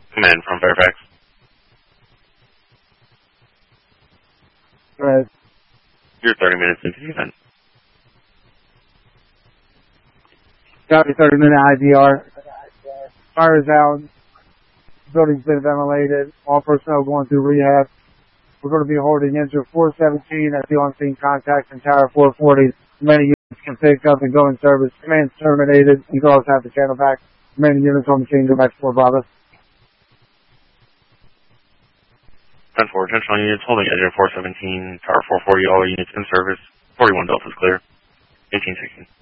Command from Fairfax. Go ahead. You're 30 minutes into the event. Copy, 30-minute IVR. Fire is out. Building's been ventilated. All personnel going through rehab. We're going to be holding engine 417 at the on-scene contact in Tower 440. Many units can pick up and go in service. Command's terminated. You can also have the channel back. Many units on machine go back to Fort Bravo. 10-4, attention all units holding engine 417, Tower 440, all units in service. 41 Delta is clear. 1816.